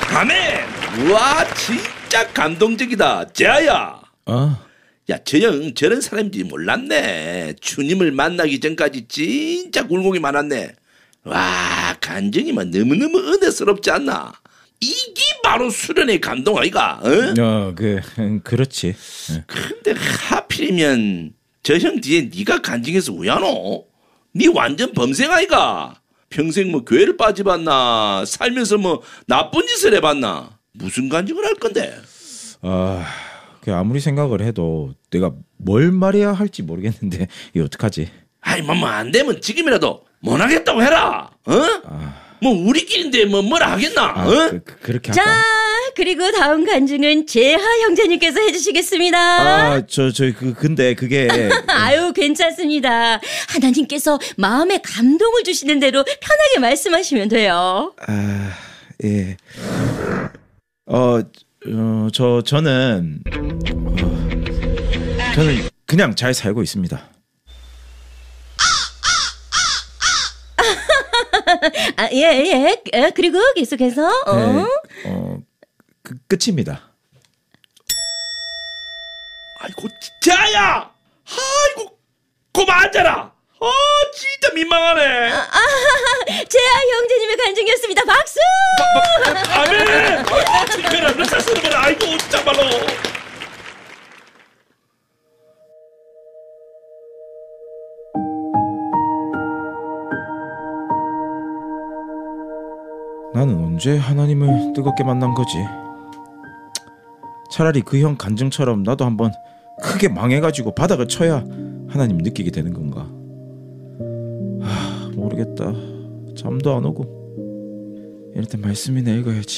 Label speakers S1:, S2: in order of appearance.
S1: 아멘. 와 진짜 감동적이다. 재하야. 야, 저 형 저런 사람인지 몰랐네. 주님을 만나기 전까지 진짜 굴곡이 많았네. 와, 간증이면 너무너무 은혜스럽지 않나? 이게 바로 수련의 감동 아이가? 어?
S2: 그렇지.
S1: 근데 하필이면 저 형 뒤에 네가 간증해서 우야노? 네 완전 범생 아이가? 평생 뭐 교회를 빠져봤나? 살면서 뭐 나쁜 짓을 해봤나? 무슨 간증을 할 건데?
S2: 아무리 생각을 해도 내가 뭘 말해야 할지 모르겠는데 이거 어떡하지?
S1: 아이 뭐 안 되면 지금이라도 못 하겠다고 해라. 뭐 우리끼리인데 뭐 뭐라 하겠나?
S2: 그렇게
S3: 자,
S2: 할까?
S3: 그리고 다음 간증은 재하 형제님께서 해주시겠습니다.
S2: 근데 그게
S3: 아유, 괜찮습니다. 하나님께서 마음에 감동을 주시는 대로 편하게 말씀하시면 돼요.
S2: 예. 저는 그냥 잘 살고 있습니다.
S3: 그리고 계속해서
S2: 끝입니다.
S1: 아이고 재하야. 아이고 고만 앉아라. 진짜 민망하네.
S3: 재하 형제님의 간증이었습니다. 박수.
S1: 아멘. 그래 르사 쓰는 거라. 아이고 정말로.
S2: 나는 언제 하나님을 뜨겁게 만난 거지? 차라리 그 형 간증처럼 나도 한번 크게 망해가지고 바닥을 쳐야 하나님 느끼게 되는 건가? 모르겠다. 잠도 안 오고. 이럴 땐 말씀이나 읽어야지.